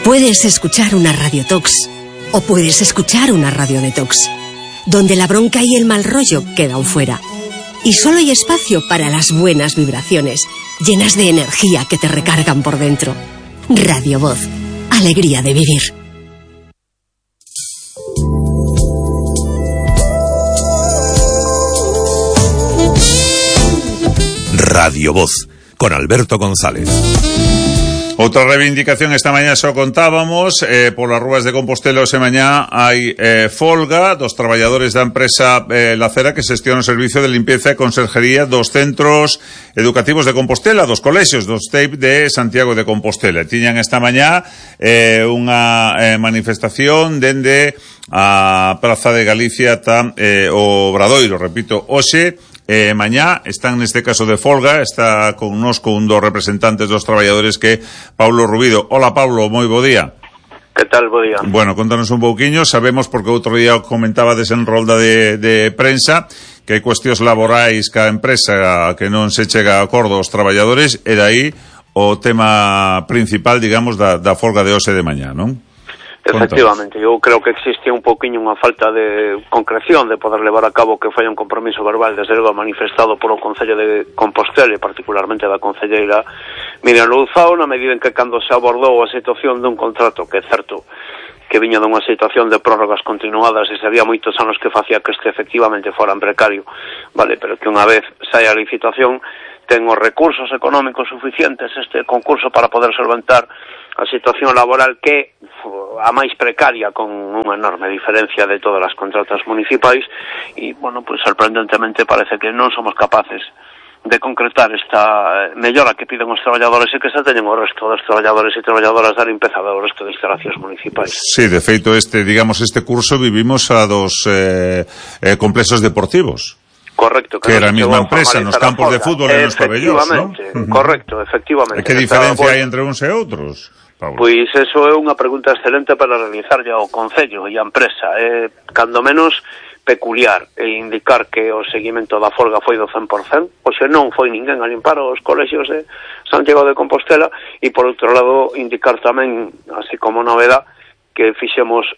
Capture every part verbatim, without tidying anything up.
Puedes escuchar una radiotox o puedes escuchar una radiodetox, donde la bronca y el mal rollo quedan fuera. Y solo hay espacio para las buenas vibraciones, llenas de energía que te recargan por dentro. Radio Voz, alegría de vivir. Radio Voz, con Alberto González. Outra reivindicación esta mañá xo contábamos, eh, polas rúas de Compostela hoxe mañá hai eh, folga dos traballadores da empresa eh, Lacera que xestiona o servicio de limpieza e conserjería dos centros educativos de Compostela, dos colexios dos T E I P de Santiago de Compostela. Tiñan esta mañá eh, unha eh, manifestación dende a Praza de Galicia ata eh, o Obradoiro, repito, hoxe. Eh, mañá están neste caso de folga, está connosco un dos representantes dos traballadores que Paulo Rubido. Hola Paulo, moi bo día. Que tal, bo día? Bueno, contanos un pouquiño, sabemos porque outro día comentaba en rolda de, de prensa que hai cuestións laborais ca empresa que non se chega a acordo aos traballadores e dai o tema principal, digamos, da, da folga de hoxe de mañá, non? Efectivamente, eu creo que existe un pouquiño unha falta de concreción de poder levar a cabo que foi un compromiso verbal desde logo manifestado polo Concello de Compostela e particularmente da concelleira Miriam Louzao, na medida en que cando se abordou a situación dun contrato que é certo que viña dunha situación de prórrogas continuadas e se había moitos anos que facía que este efectivamente fora en precario, vale, pero que unha vez saia a licitación ten os recursos económicos suficientes este concurso para poder solventar a situación laboral que a máis precaria con unha enorme diferencia de todas as contratas municipais e, bueno, pues sorprendentemente parece que non somos capaces de concretar esta mellora que piden os traballadores e que se teñen o resto dos traballadores e traballadoras da limpeza do resto de instalacións municipais. Sí, de feito, este, digamos, este curso vivimos a dos eh, eh, complexos deportivos. Correcto. Que, que era a mesma empresa nos campos de fútbol e nos pabellóns, non? Correcto, efectivamente. E que diferencia hai entre uns e outros? Pablo. Pois eso é unha pregunta excelente para realizarlle ao Concello e á empresa. É, cando menos, peculiar e indicar que o seguimento da folga foi do cen por cento, ou se non foi ninguén a limpar os colexios de Santiago de Compostela, e por outro lado indicar tamén, así como novedad, que fixemos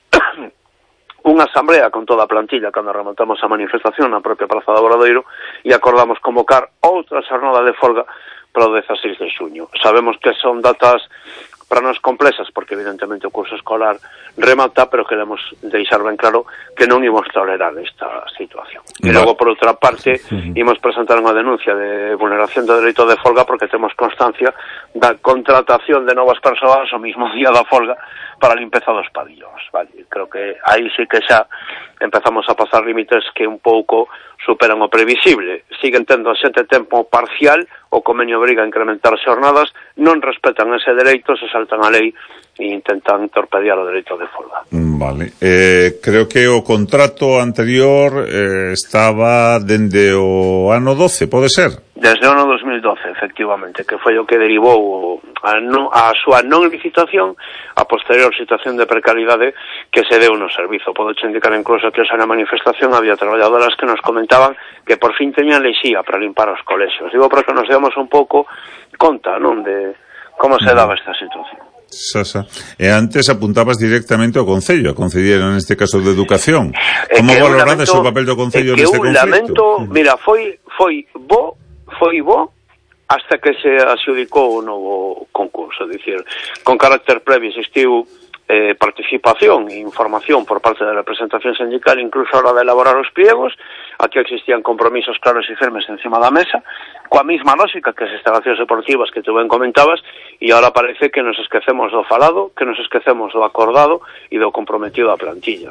unha asamblea con toda a plantilla cando remontamos a manifestación na propia Praza do Obradoiro e acordamos convocar outra xornada de folga para o dezaseis de xuño. Sabemos que son datas para nós complexas, porque evidentemente o curso escolar remata, pero queremos deixar ben claro que non imos tolerar esta situación. E logo, por outra parte, imos presentar unha denuncia de vulneración do dereito de folga porque temos constancia da contratación de novas persoas o mismo día da folga para a limpeza dos pabillóns, vale? Creo que aí sí que xa empezamos a pasar límites que un pouco superan o previsible. Siguen tendo xente tempo parcial, o convenio obriga a incrementar xornadas, non respetan ese dereito, se saltan a lei e intentan torpedear o dereito de folga. Vale. Eh, creo que o contrato anterior eh, estaba dende o ano doce, pode ser? Desde o ano dos mil doce, efectivamente, que foi o que derivou a, no, a súa non licitación, a posterior situación de precariedade que se deu no servizo. Podo che indicar incluso que esa na manifestación había traballadoras que nos comentaban que por fin teñan lexía para limpar os colexios. Digo porque nos demos un pouco conta, non, de como se daba esta situación. Sasa. E antes apuntabas directamente ao Concello, a Concelleira neste caso de Educación. Como valorades o papel do Concello neste conflito? Lamento, mira, foi foi bo, foi bo hasta que se adxudicou o novo concurso, dicir, con carácter previo existiu eh, participación e información por parte da representación sindical, incluso a hora de elaborar os pliegos. Aquí existían compromisos claros e firmes encima da mesa, coa mesma lógica que as instalacións deportivas que tú ben comentabas, e ahora parece que nos esquecemos do falado, que nos esquecemos do acordado e do comprometido da plantilla.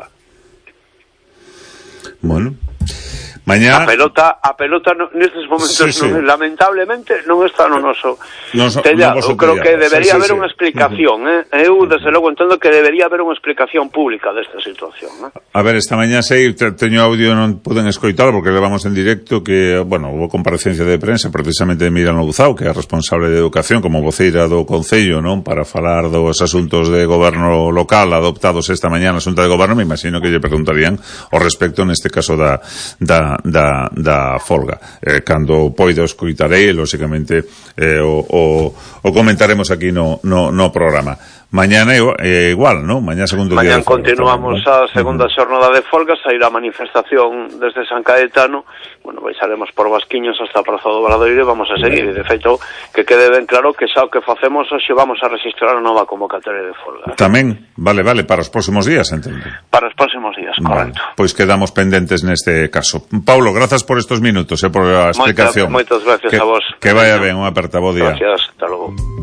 Bueno, mañá... A pelota, a pelota no, nestes momentos sí, sí. Non, lamentablemente non está no noso no, so, tellado. No creo que debería sí, sí, haber sí. unha explicación, uh-huh. eh? Eu desde logo entendo que debería haber unha explicación pública desta situación, eh? A ver, esta mañá sei, teño audio, non poden escoitalo porque levamos en directo que, bueno, hubo comparecencia de prensa precisamente de Miriam Louzao, que é responsable de educación como voceira do Concello, non, para falar dos asuntos de goberno local adoptados esta mañá na Xunta de Goberno. Me imagino que lle preguntarían ao respecto neste caso da da da, da folga. Eh, cando poida escoitarei, lóxicamente, eh, o, o, o comentaremos aquí no, no, no programa. Mañana eh, igual, ¿no? Mañá segundo Mañá día de folga. continuamos a segunda xornada de folga, sairá a manifestación desde San Caetano, bueno, baixaremos por Vasquiños hasta a Praza do Obradoiro e vamos a seguir, e de feito, que quede ben claro que xa o que facemos hoxe vamos a registrar a nova convocatoria de folga. Tamén, vale, vale, para os próximos días, entendo. Para os próximos días, correcto. Vale, pois quedamos pendentes neste caso. Paulo, grazas por estos minutos, eh, por a explicación. Moita, moitas gracias que, a vos. Que vaya ben, unha aperta, bo día. Gracias, hasta logo.